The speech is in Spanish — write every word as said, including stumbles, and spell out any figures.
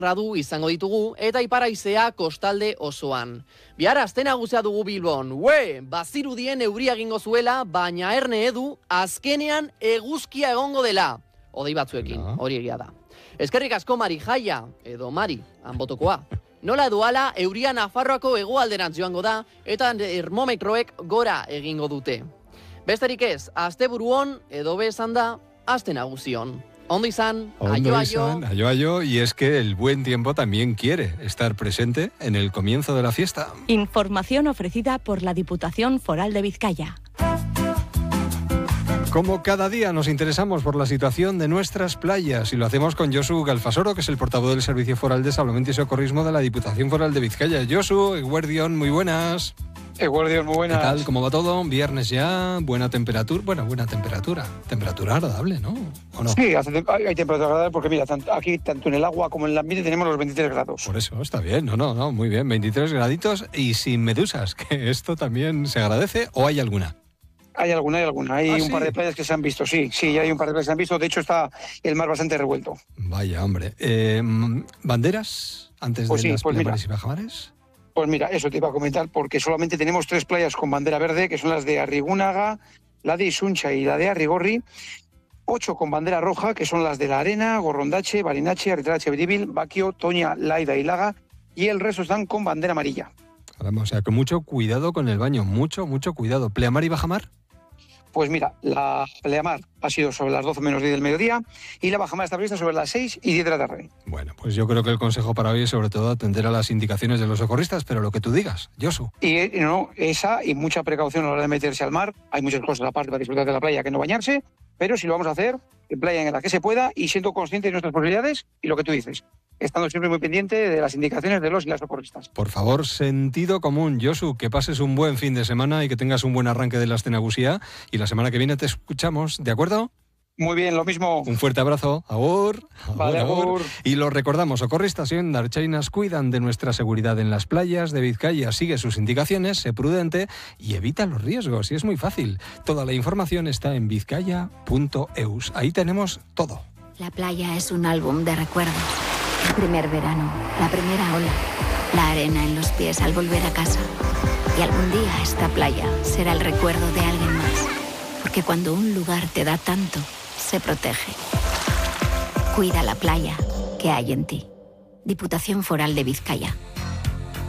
gradu izango ditugu eta iparaizea kostalde osoan. Bihar aste nagusia dugu Bilbon. Ue, bazirudien euria egingo zuela, baina erne edu azkenean eguzkia egongo dela. Odei batzuekin, no. Hori egia da. Eskerrik asko Mari Jaia, edo Mari, hanbotokoa. Nola edo ala, euria Nafarroako hegoalderantz joango da eta termometroek gora egingo dute. Besterik ez, asteburuon edo be esan da, aste nagusion. Ondo izan, aio, aio. Aio, aio, y es que el buen tiempo también quiere estar presente en el comienzo de la fiesta. Información ofrecida por la Diputación Foral de Vizcaya. Como cada día nos interesamos por la situación de nuestras playas y lo hacemos con Josu Galfasoro, que es el portavoz del Servicio Foral de Salvamento y Socorrismo de la Diputación Foral de Vizcaya. Josu, Eguerdión, muy buenas. Eguerdión, muy buenas. ¿Qué tal? ¿Cómo va todo? Viernes ya, buena temperatura. Bueno, buena temperatura. Temperatura agradable, ¿no? ¿O no? Sí, hace, hay temperatura agradable porque mira, tanto, aquí tanto en el agua como en el ambiente tenemos los veintitrés grados. Por eso, está bien. No, no, no, muy bien. veintitrés graditos y sin medusas, que esto también se agradece. ¿O hay alguna? Hay alguna, hay alguna. Hay ¿Ah, un sí? par de playas que se han visto, sí. Sí, hay un par de playas que se han visto. De hecho, está el mar bastante revuelto. Vaya, hombre. Eh, ¿Banderas antes pues de sí, las pues playas mira. y bajamares? Pues mira, eso te iba a comentar, porque solamente tenemos tres playas con bandera verde, que son las de Arrigúnaga, la de Isuncha y la de Arrigorri. Ocho con bandera roja, que son las de La Arena, Gorrondache, Barinache, Arritarache, Biribil, Baquio, Toña, Laida y Laga. Y el resto están con bandera amarilla. Caramba, o sea, con mucho cuidado con el baño. Mucho, mucho cuidado. ¿Pleamar y bajamar? Pues mira, la pleamar ha sido sobre las doce menos diez del mediodía y la bajamar está prevista sobre las seis y diez de la tarde. Bueno, pues yo creo que el consejo para hoy es sobre todo atender a las indicaciones de los socorristas, pero lo que tú digas, Josu. Y no, esa y mucha precaución a la hora de meterse al mar. Hay muchas cosas aparte para disfrutar de la playa que no bañarse, pero si lo vamos a hacer, en playa en la que se pueda y siendo conscientes de nuestras posibilidades y lo que tú dices, estando siempre muy pendiente de las indicaciones de los y las socorristas. Por favor, sentido común, Josu, que pases un buen fin de semana y que tengas un buen arranque de la Astenagusía y la semana que viene te escuchamos, ¿de acuerdo? Muy bien, lo mismo. Un fuerte abrazo. Agur. Vale, agur. agur. Y lo recordamos, socorristas y endarchainas cuidan de nuestra seguridad en las playas de Vizcaya. Sigue sus indicaciones, sé prudente y evita los riesgos. Y es muy fácil. Toda la información está en vizcaya punto eus. Ahí tenemos todo. La playa es un álbum de recuerdos. El primer verano, la primera ola, la arena en los pies al volver a casa. Y algún día esta playa será el recuerdo de alguien más. Porque cuando un lugar te da tanto, se protege. Cuida la playa que hay en ti. Diputación Foral de Vizcaya.